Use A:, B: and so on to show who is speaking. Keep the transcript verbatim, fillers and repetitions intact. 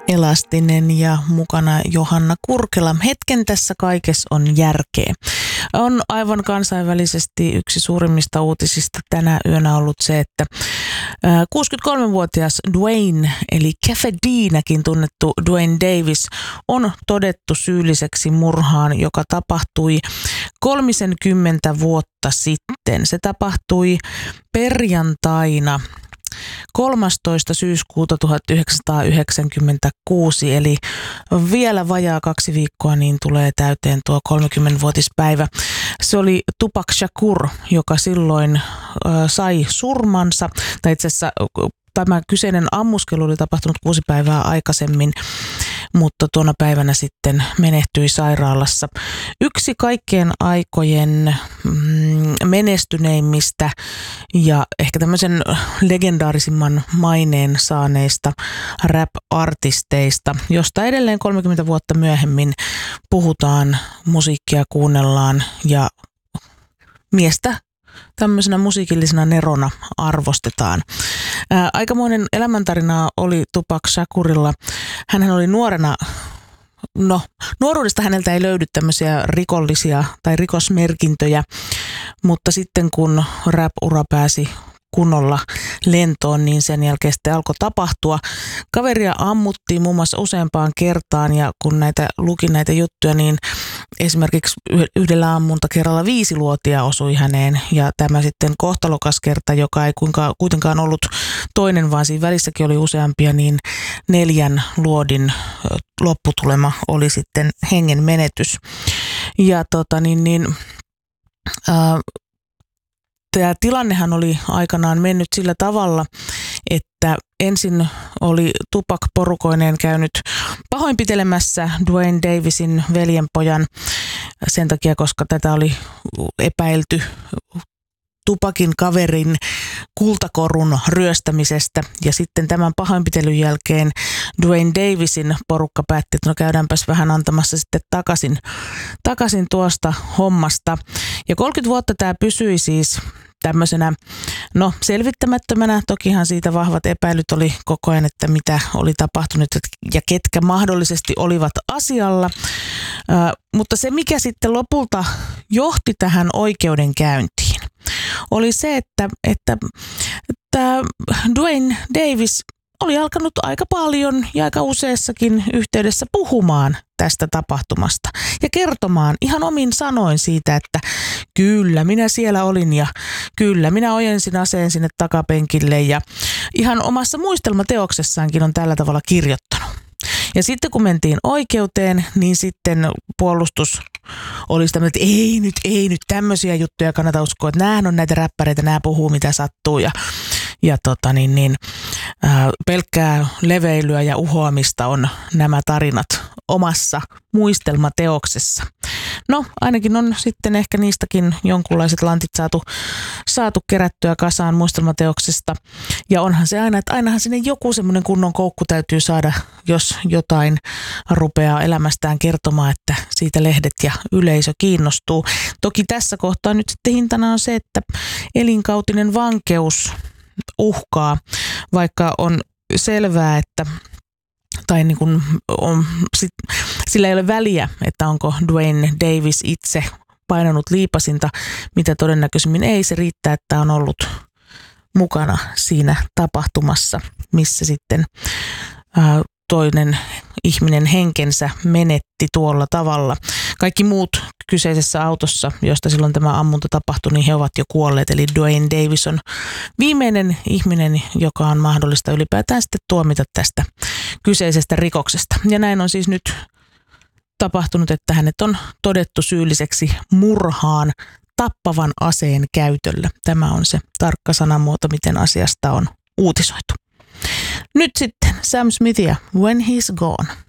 A: Elastinen ja mukana Johanna Kurkela. Hetken tässä kaikessa on järkeä. On aivan kansainvälisesti yksi suurimmista uutisista tänä yönä ollut se, että kuusikymmentäkolmevuotias Duane, eli Cafe Deenäkin tunnettu Duane Davis, on todettu syylliseksi murhaan, joka tapahtui kolmisenkymmentä vuotta sitten. Se tapahtui perjantaina kolmastoista syyskuuta tuhatyhdeksänsataayhdeksänkymmentäkuusi, eli vielä vajaa kaksi viikkoa niin tulee täyteen tuo kolmekymmenvuotispäivä. Se oli Tupac Shakur, joka silloin äh, sai surmansa, tai itse asiassa tämä kyseinen ammuskelu oli tapahtunut kuusi päivää aikaisemmin, mutta tuona päivänä sitten menehtyi sairaalassa. Yksi kaikkien aikojen mm, menestyneimmistä ja ehkä tämmöisen legendaarisimman maineen saaneista rap-artisteista, josta edelleen kolmekymmentä vuotta myöhemmin puhutaan, musiikkia kuunnellaan ja miestä tämmöisenä musiikillisena nerona arvostetaan. Ää, aikamoinen elämäntarina oli Tupac Shakurilla. Hänhän oli nuorena, no nuoruudesta häneltä ei löydy tämmöisiä rikollisia tai rikosmerkintöjä, mutta sitten kun rap-ura pääsi kunnolla lentoon, niin sen jälkeen sitten alkoi tapahtua. Kaveria ammuttiin muun muassa useampaan kertaan ja kun näitä luki näitä juttuja, niin esimerkiksi yhdellä ammunta kerralla viisi luotia osui häneen ja tämä sitten kohtalokas kerta, joka ei kuitenkaan ollut toinen, vaan siinä välissäkin oli useampia, niin neljän luodin lopputulema oli sitten hengen menetys. Ja tota niin, niin äh, tämä tilannehan oli aikanaan mennyt sillä tavalla, että ensin oli Tupac porukoineen käynyt pahoinpitelemässä Duane Davisin veljenpojan sen takia, koska tätä oli epäilty Tupacin kaverin kultakorun ryöstämisestä. Ja sitten tämän pahoinpitelyn jälkeen Duane Davisin porukka päätti, että no käydäänpäs vähän antamassa sitten takaisin, takaisin tuosta hommasta. Ja kolmekymmentä vuotta tämä pysyi siis tämmöisenä, no selvittämättömänä. Tokihan siitä vahvat epäilyt oli koko ajan, että mitä oli tapahtunut ja ketkä mahdollisesti olivat asialla. Äh, mutta se, mikä sitten lopulta johti tähän oikeudenkäyntiin, oli se, että, että, että Duane Davis oli alkanut aika paljon ja aika useassakin yhteydessä puhumaan tästä tapahtumasta ja kertomaan ihan omin sanoin siitä, että kyllä minä siellä olin ja kyllä minä ojensin aseen sinne takapenkille ja ihan omassa muistelmateoksessaankin on tällä tavalla kirjoittanut. Ja sitten kun mentiin oikeuteen, niin sitten puolustus oli sitä, että ei nyt, ei nyt tämmöisiä juttuja kannata uskoa, että näähän on näitä räppäreitä, nämä puhuu mitä sattuu ja, ja tota niin, niin, ää, pelkkää leveilyä ja uhoamista on nämä tarinat omassa muistelmateoksessa. No ainakin on sitten ehkä niistäkin jonkunlaiset lantit saatu, saatu kerättyä kasaan muistelmateoksesta. Ja onhan se aina, että ainahan sinne joku semmoinen kunnon koukku täytyy saada, jos jotain rupeaa elämästään kertomaan, että siitä lehdet ja yleisö kiinnostuu. Toki tässä kohtaa nyt sitten hintana on se, että elinkautinen vankeus uhkaa, vaikka on selvää, että tai niin kuin on, sit, sillä ei ole väliä, että onko Duane Davis itse painanut liipasinta, mitä todennäköisemmin ei. Se riittää, että on ollut mukana siinä tapahtumassa, missä sitten ää, toinen ihminen henkensä menetti tuolla tavalla. Kaikki muut kyseisessä autossa, josta silloin tämä ammunta tapahtui, niin he ovat jo kuolleet. Eli Duane Davis on viimeinen ihminen, joka on mahdollista ylipäätään sitten tuomita tästä kyseisestä rikoksesta. Ja näin on siis nyt tapahtunut, että hänet on todettu syylliseksi murhaan tappavan aseen käytöllä. Tämä on se tarkka sanamuoto, miten asiasta on uutisoitu. Nyt sitten Sam Smithia, When He's Gone.